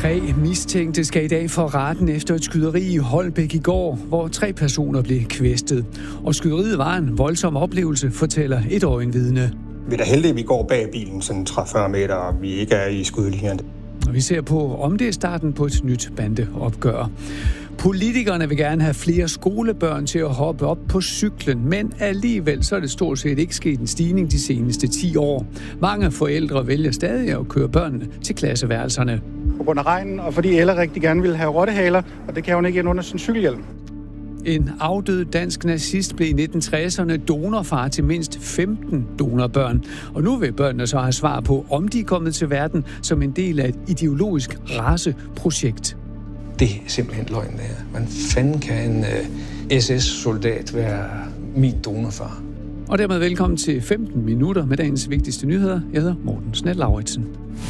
3 mistænkte skal i dag for retten efter et skyderi i Holbæk i går, hvor 3 personer blev kvæstet. Og skyderiet var en voldsom oplevelse, fortæller et øjenvidne. Vi er da heldige, at vi går bag bilen sådan 30-40 meter, og vi ikke er i skudlinjen. Og vi ser på, om det er starten på et nyt bandeopgør. Politikerne vil gerne have flere skolebørn til at hoppe op på cyklen, men alligevel så er det stort set ikke sket en stigning de seneste 10 år. Mange forældre vælger stadig at køre børnene til klasseværelserne. På grund af regnen, og fordi Ella rigtig gerne ville have rottehaler, og det kan hun ikke ind under sin cykelhjelm. En afdød dansk nazist blev i 1960'erne donorfar til mindst 15 donorbørn. Og nu vil børnene så have svar på, om de er kommet til verden som en del af et ideologisk raceprojekt. Det er simpelthen løgn, det her. Man fanden kan en SS-soldat være min donorfar. Og dermed velkommen til 15 minutter med dagens vigtigste nyheder. Jeg hedder Morten Snell-Lauritsen.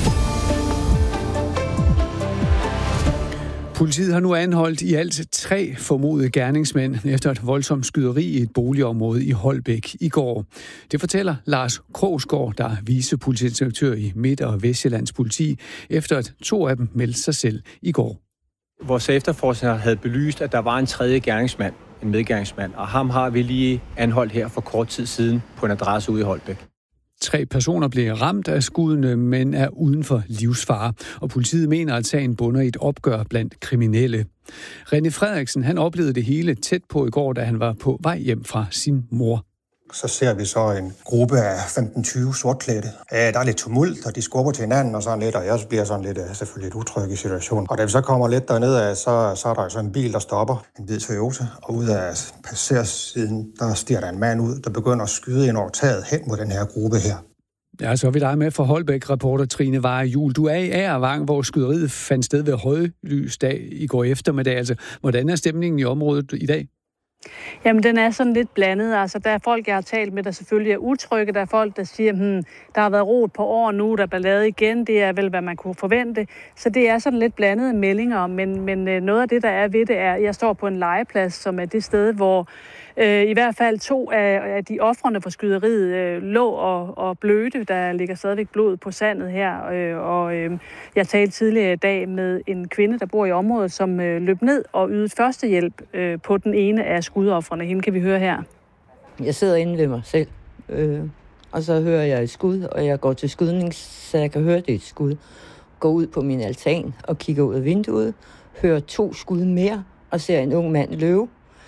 Politiet har nu anholdt i alt 3 formodede gerningsmænd efter et voldsomt skyderi i et boligområde i Holbæk i går. Det fortæller Lars Krogsgaard, der er vicepolitiinspektør i Midt- og Vestjyllands politi, efter at 2 af dem meldte sig selv i går. Vores efterforskere havde belyst, at der var en 3. gerningsmand, en medgerningsmand, og ham har vi lige anholdt her for kort tid siden på en adresse ude i Holbæk. 3 personer blev ramt af skuddene, men er uden for livsfare, og politiet mener, at sagen bunder i et opgør blandt kriminelle. René Frederiksen, han oplevede det hele tæt på i går, da han var på vej hjem fra sin mor. Så ser vi så en gruppe af 15-20 sortklædte. Der er lidt tumult, og de skubber til hinanden og sådan lidt, og jeg bliver sådan lidt, selvfølgelig lidt utryg i situationen. Og da vi så kommer lidt derned, så er der så en bil, der stopper, en hvid Toyota, og ud af passagersiden, der stiger der en mand ud, der begynder at skyde ind over taget hen mod den her gruppe her. Ja, så er vi dig med fra Holbæk-reporter Trine Varre-Juhl. Du er i Agervang, hvor skyderiet fandt sted ved højlysdag i går eftermiddag. Altså, hvordan er stemningen i området i dag? Jamen, den er sådan lidt blandet. Altså, der er folk, jeg har talt med, der selvfølgelig er utrygge. Der er folk, der siger, der har været rot på år nu, der bliver lavet igen. Det er vel, hvad man kunne forvente. Så det er sådan lidt blandede meldinger. Men noget af det, der er ved det, er, at jeg står på en legeplads, som er det sted, hvor i hvert fald 2 af de ofrene for skyderiet lå og blødte. Der ligger stadigvæk blod på sandet her. Jeg talte tidligere i dag med en kvinde, der bor i området, som løb ned og ydede førstehjælp på den ene af skudoffrene. Hende kan vi høre her. Jeg sidder inde ved mig selv, og så hører jeg et skud, og jeg går til skydning, så jeg kan høre, det er et skud. Går ud på min altan og kigger ud af vinduet, hører 2 skud mere og ser en ung mand løbe.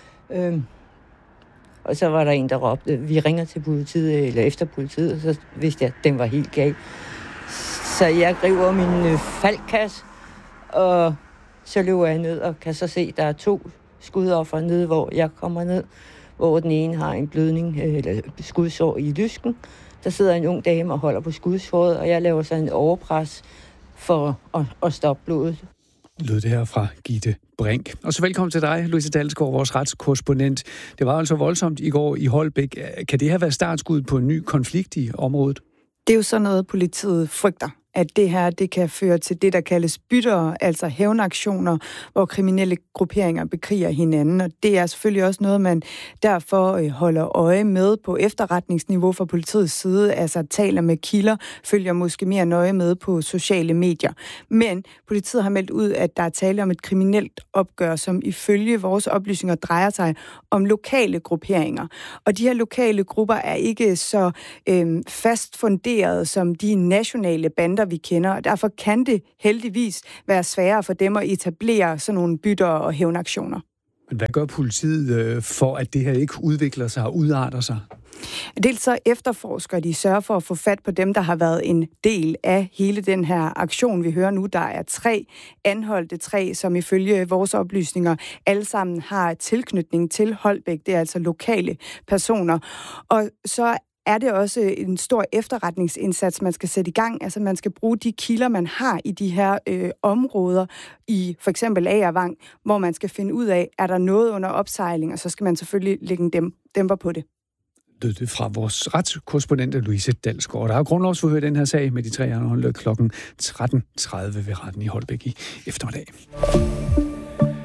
Og så var der en, der råbte, vi ringer til politiet, eller efter politiet, og så vidste jeg, at den var helt gal. Så jeg griber min faldkasse, og så løber jeg ned og kan så se, at der er 2 skudoffer nede, hvor jeg kommer ned, hvor den ene har en blødning, eller skudsår i lysken. Der sidder en ung dame og holder på skudsåret, og jeg laver så en overpres for at stoppe blodet. Lød det her fra Gitte Brink. Og så velkommen til dig, Louise Dalsgaard, vores retskorrespondent. Det var altså voldsomt i går i Holbæk. Kan det her være startskuddet på en ny konflikt i området? Det er jo sådan noget, politiet frygter, at det her det kan føre til det, der kaldes bytter, altså hævnaktioner, hvor kriminelle grupperinger bekriger hinanden. Og det er selvfølgelig også noget, man derfor holder øje med på efterretningsniveau fra politiets side, altså taler med kilder, følger måske mere nøje med på sociale medier. Men politiet har meldt ud, at der er tale om et kriminelt opgør, som ifølge vores oplysninger drejer sig om lokale grupperinger. Og de her lokale grupper er ikke så fast funderet som de nationale bander, vi kender, og derfor kan det heldigvis være sværere for dem at etablere sådan nogle bytter og hævnaktioner. Men hvad gør politiet for, at det her ikke udvikler sig og udarter sig? Dels så efterforsker de, sørger for at få fat på dem, der har været en del af hele den her aktion, vi hører nu. Der er 3 anholdte, 3, som ifølge vores oplysninger alle sammen har tilknytning til Holbæk. Det er altså lokale personer. Og så er det også en stor efterretningsindsats, man skal sætte i gang. Altså man skal bruge de kilder, man har i de her områder, i for eksempel Agervang, hvor man skal finde ud af, er der noget under opsejling, og så skal man selvfølgelig lægge en dæmper på det. Lød det fra vores retskorrespondent Louise Dalsgaard. Der er grundlovsforhør i den her sag med de 3 anholdte klokken 13.30 ved retten i Holbæk i eftermiddag.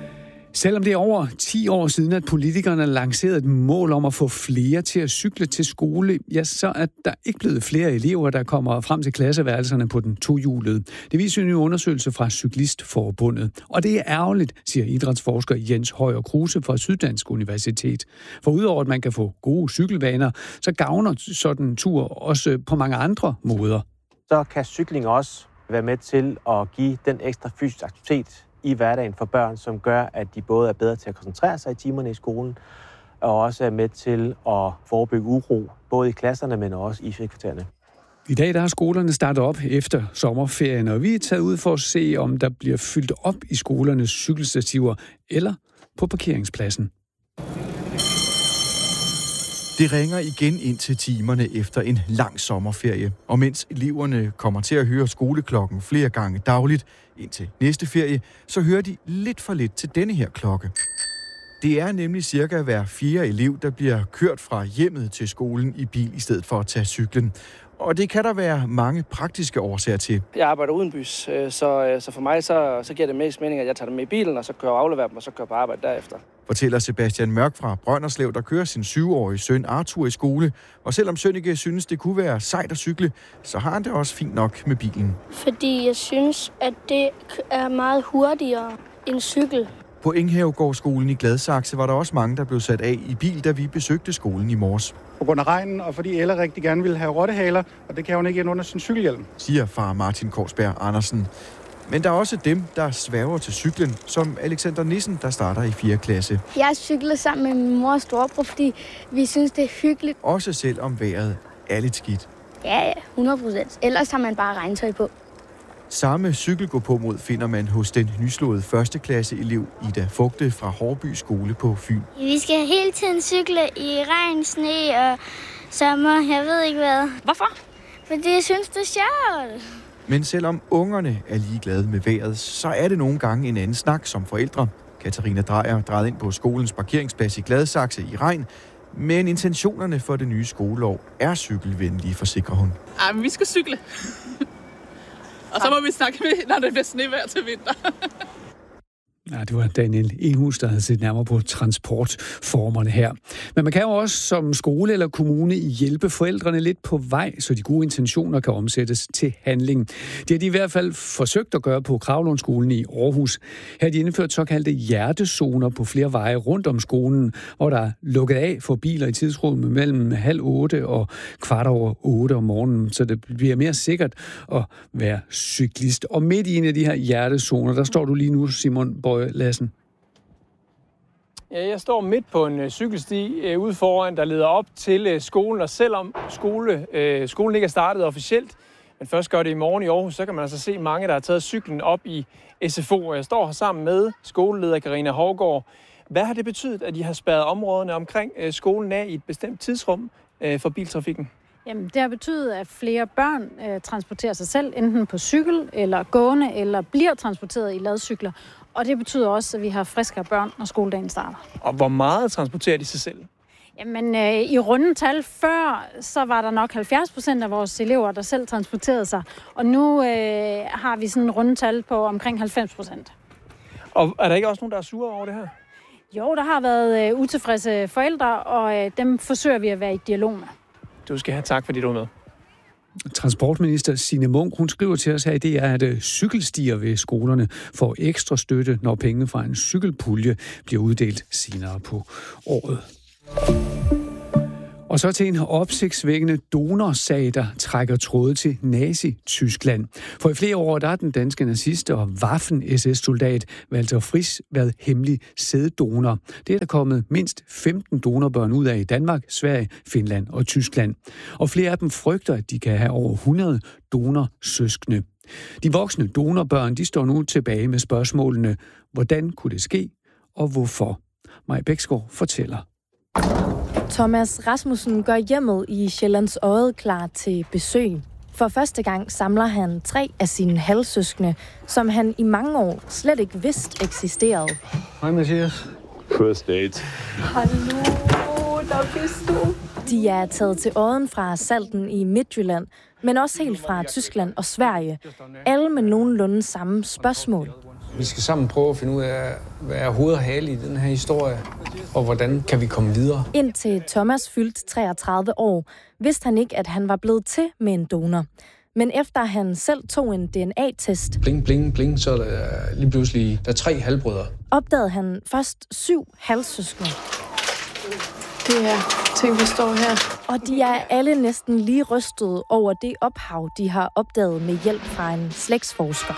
Selvom det er over 10 år siden, at politikerne lancerede et mål om at få flere til at cykle til skole, ja, så er der ikke blevet flere elever, der kommer frem til klasseværelserne på den tohjulede. Det viser en ny undersøgelse fra Cyklistforbundet. Og det er ærgerligt, siger idrætsforsker Jens Højer Kruse fra Syddansk Universitet. For udover at man kan få gode cykelvaner, så gavner sådan en tur også på mange andre måder. Så kan cykling også være med til at give den ekstra fysisk aktivitet i hverdagen for børn, som gør, at de både er bedre til at koncentrere sig i timerne i skolen, og også er med til at forebygge uro, både i klasserne, men også i frikvartererne. I dag der har skolerne startet op efter sommerferien, og vi er taget ud for at se, om der bliver fyldt op i skolernes cykelstativer eller på parkeringspladsen. Det ringer igen ind til timerne efter en lang sommerferie, og mens eleverne kommer til at høre skoleklokken flere gange dagligt indtil næste ferie, så hører de lidt for lidt til denne her klokke. Det er nemlig cirka hver 4. elev, der bliver kørt fra hjemmet til skolen i bil i stedet for at tage cyklen. Og det kan der være mange praktiske årsager til. Jeg arbejder udenbys, så for mig så giver det mest mening, at jeg tager dem med i bilen, og så kører og afleverer dem, og så kører på arbejde derefter. Fortæller Sebastian Mørk fra Brønderslev, der kører sin 7-årige søn Arthur i skole. Og selvom Sønneke synes, det kunne være sejt at cykle, så har han det også fint nok med bilen. Fordi jeg synes, at det er meget hurtigere end cykel. På Enghavegårdsskolen i Gladsaxe var der også mange, der blev sat af i bil, da vi besøgte skolen i morges. På grund af regnen, og fordi Ella rigtig gerne ville have rottehaler, og det kan hun ikke ind under sin cykelhjelm. Siger far Martin Korsberg Andersen. Men der er også dem, der sværger til cyklen, som Alexander Nissen, der starter i 4. klasse. Jeg cykler sammen med min mor og storebror, fordi vi synes, det er hyggeligt. Også selvom vejret er lidt skidt. Ja, 100%. Ellers har man bare regntøj på. Samme cykelgåpåmod finder man hos den nyslåede 1. klasse-elev Ida Fugte fra Hårby Skole på Fyn. Vi skal hele tiden cykle i regn, sne og sommer. Jeg ved ikke hvad. Hvorfor? Fordi jeg synes, det er sjovt. Men selvom ungerne er ligeglade med vejret, så er det nogle gange en anden snak som forældre. Katarina Drejer drejede ind på skolens parkeringsplads i Gladsaxe i regn, men intentionerne for det nye skolelov er cykelvenlige, forsikrer hun. Ej, men vi skal cykle. Og så må vi snakke med, når det bliver snevejr til vinter. Ja, det var Daniel Enhus, der havde set nærmere på transportformerne her. Men man kan jo også som skole eller kommune hjælpe forældrene lidt på vej, så de gode intentioner kan omsættes til handling. Det har de i hvert fald forsøgt at gøre på Kravlundskolen i Aarhus. Her har de indført såkaldte hjertezoner på flere veje rundt om skolen, hvor der er lukket af for biler i tidsrummet mellem 7:30 og 7:15 om morgenen, så det bliver mere sikkert at være cyklist. Og midt i en af de her hjertezoner, der står du lige nu, Simon Bøje Lassen. Ja, jeg står midt på en cykelsti ude foran, der leder op til skolen, og selvom skolen ikke er startet officielt, men først gør det i morgen i Aarhus, så kan man altså se mange, der har taget cyklen op i SFO. Jeg står her sammen med skoleleder Karina Hovgaard. Hvad har det betydet, at de har spærret områderne omkring skolen af i et bestemt tidsrum for biltrafikken? Jamen, det har betydet, at flere børn transporterer sig selv, enten på cykel eller gående, eller bliver transporteret i ladcykler. Og det betyder også, at vi har friskere børn, når skoledagen starter. Og hvor meget transporterer de sig selv? Jamen, i rundetal før, så var der nok 70% af vores elever, der selv transporterede sig. Og nu har vi sådan en rundetal på omkring 90%. Og er der ikke også nogen, der er sure over det her? Jo, der har været utilfredse forældre, og dem forsøger vi at være i dialog med. Du skal have tak, fordi du er med. Transportminister Signe Munk, hun skriver til os her i DR, at cykelstier ved skolerne får ekstra støtte, når penge fra en cykelpulje bliver uddelt senere på året. Og så til en opsigtsvækkende donorsag, der trækker tråde til Nazi-Tyskland. For i flere år der har den danske nazist og Waffen-SS-soldat Walter Friis været hemmelig sæddonor. Det er der kommet mindst 15 donorbørn ud af i Danmark, Sverige, Finland og Tyskland. Og flere af dem frygter, at de kan have over 100 donorsøskende. De voksne donorbørn, de står nu tilbage med spørgsmålene, hvordan kunne det ske, og hvorfor? Maja Bæksgaard fortæller. Thomas Rasmussen gør hjemmet i Sjællands Odde klar til besøg. For første gang samler han 3 af sine halvsøskende, som han i mange år slet ikke vidste eksisterede. Hej Mathias. First date. Hallo, der bist du. De er taget til Odden fra Salten i Midtjylland, men også helt fra Tyskland og Sverige. Alle med nogenlunde samme spørgsmål. Vi skal sammen prøve at finde ud af, hvad er hoved og hale i den her historie, og hvordan kan vi komme videre. Indtil Thomas fyldte 33 år, vidste han ikke, at han var blevet til med en donor. Men efter han selv tog en DNA-test, bling, bling, bling, så er der lige pludselig der er 3 halvbrødre. Opdagede han først 7 halvsøskende. Det her ting, vi står her. Og de er alle næsten lige rystede over det ophav, de har opdaget med hjælp fra en slægtsforsker.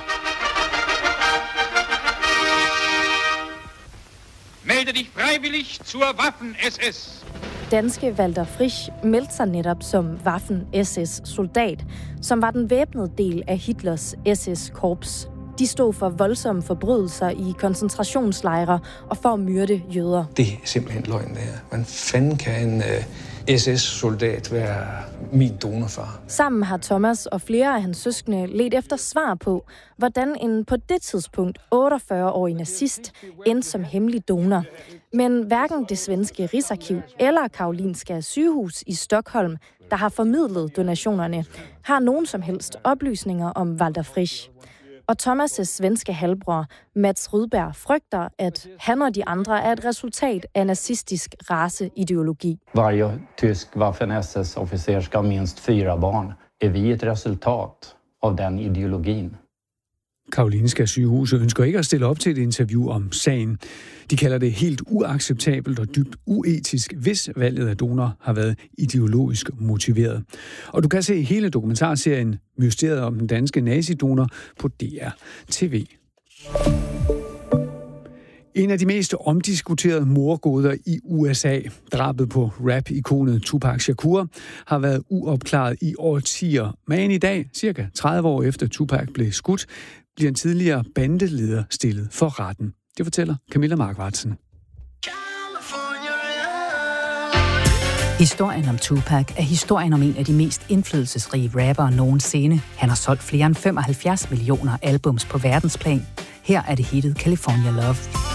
Melde dich freiwillig zur Waffen-SS. Danske Walter Frisch meldte sig netop som Waffen-SS-soldat, som var den væbnede del af Hitlers SS-korps. De stod for voldsomme forbrydelser i koncentrationslejre og for at myrde jøder. Det er simpelthen løgn, det her. Hvordan fanden kan en SS-soldat være min donorfar? Sammen har Thomas og flere af hans søskende ledt efter svar på, hvordan en på det tidspunkt 48-årig nazist endte som hemmelig donor. Men hverken det svenske Rigsarkiv eller Karolinska sygehus i Stockholm, der har formidlet donationerne, har nogen som helst oplysninger om Walter Frisch. Og Thomas' svenske halvbror, Mats Rydberg, frygter, at han og de andre er et resultat af nazistisk raceideologi. Varje tysk Waffen-SS-officer skal minst 4 barn. Er vi et resultat af den ideologien? Karolinska sygehus ønsker ikke at stille op til et interview om sagen. De kalder det helt uacceptabelt og dybt uetisk, hvis valget af donor har været ideologisk motiveret. Og du kan se hele dokumentarserien Mysteriet om den danske nazidonor på DR TV. En af de mest omdiskuterede mordgåder i USA, drabet på rap-ikonet Tupac Shakur, har været uopklaret i årtier. Men i dag, cirka 30 år efter Tupac blev skudt, bliver en tidligere bandeleder stillet for retten. Det fortæller Camilla Markvartsen. Historien om Tupac er historien om en af de mest indflydelsesrige rappere nogensinde. Han har solgt flere end 75 millioner albums på verdensplan. Her er det hittet California Love.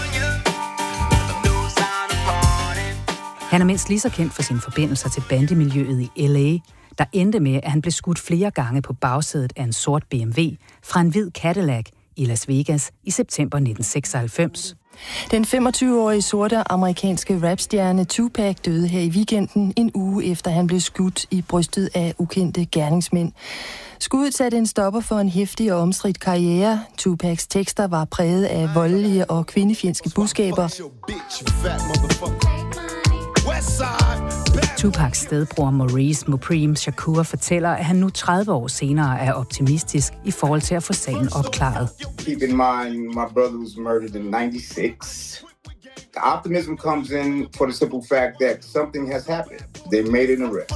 Han er mindst lige så kendt for sine forbindelser til bandemiljøet i LA, der endte med, at han blev skudt flere gange på bagsædet af en sort BMW fra en hvid Cadillac i Las Vegas i september 1996. Den 25-årige sorte amerikanske rapstjerne Tupac døde her i weekenden, en uge efter han blev skudt i brystet af ukendte gerningsmænd. Skuddet satte en stopper for en heftig og omstridt karriere. Tupacs tekster var præget af voldelige og kvindefjendske budskaber. Tupacs stedbror Maurice Mopreme Shakur fortæller, at han nu 30 år senere er optimistisk i forhold til at få sagen opklaret. Keep in mind, my brother was murdered in 96. The optimism comes in for the simple fact that something has happened. They made an arrest.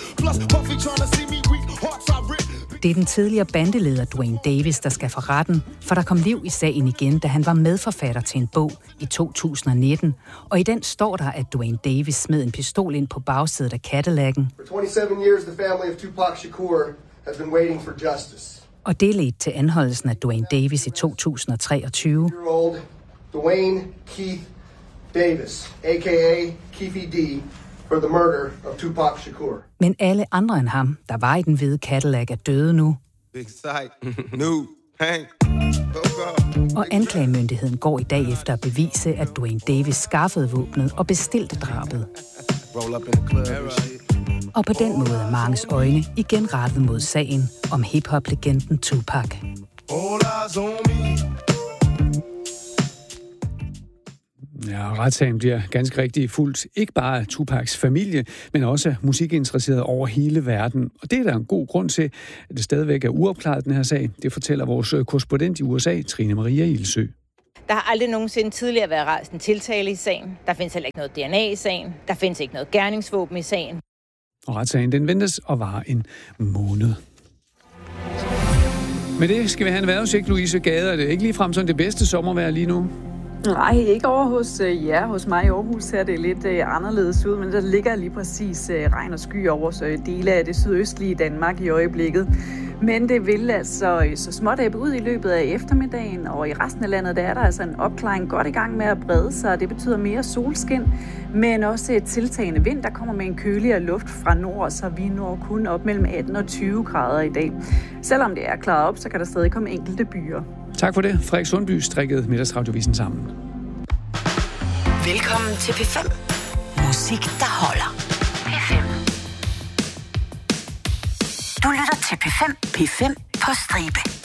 Det er den tidligere bandeleder Duane Davis, der skal for retten, for der kom liv i sagen igen, da han var medforfatter til en bog i 2019. Og i den står der, at Duane Davis smed en pistol ind på bagsædet af Cadillac'en. For 27 years, the family of Tupac Shakur has been waiting for justice. Og det ledte til anholdelsen af Duane Davis i 2023. Duane Keith Davis, a.k.a. Keefy D., for the murder of Tupac Shakur. Men alle andre end ham, der var i den hvide Cadillac, er døde nu. Og anklagemyndigheden går i dag efter at bevise, at Duane Davis skaffede våbnet og bestilte drabet. Og på den måde er manges øjne igen rettet mod sagen om hip-hop-legenden Tupac. Ja, retssagen bliver ganske rigtig fuldt, ikke bare af Tupacs familie, men også af musikinteresserede over hele verden. Og det er der en god grund til, at det stadigvæk er uopklaret, den her sag. Det fortæller vores korrespondent i USA, Trine Maria Ilsø. Der har aldrig nogensinde tidligere været rejst en tiltale i sagen. Der findes heller ikke noget DNA i sagen. Der findes ikke noget gerningsvåben i sagen. Og retssagen den ventes at vare en måned. Med det skal vi have en vejrudsigt, Louise Gade. Er det ikke ligefrem sådan det bedste sommervejr lige nu? Nej, ikke over hos jer. Hos mig i Aarhus ser det lidt anderledes ud, men der ligger lige præcis regn og sky over dele af det sydøstlige Danmark i øjeblikket. Men det vil altså så småt ebbe ud i løbet af eftermiddagen, og i resten af landet der er der altså en opklaring godt i gang med at brede sig. Det betyder mere solskin, men også et tiltagende vind, der kommer med en køligere luft fra nord, så vi når kun op mellem 18 og 20 grader i dag. Selvom det er klaret op, så kan der stadig komme enkelte byer. Tak for det. Frederik Sundby strikkede Middagsradiovisen sammen. Velkommen til P5. Musik, der holder. P5. Du lytter til P5. P5 på stribe.